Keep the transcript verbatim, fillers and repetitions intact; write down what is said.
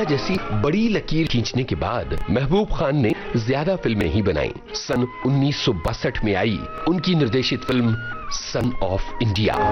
जैसी बड़ी लकीर खींचने के बाद महबूब खान ने ज्यादा फिल्में ही बनाई। सन उन्नीस सौ बासठ में आई उनकी निर्देशित फिल्म सन ऑफ इंडिया।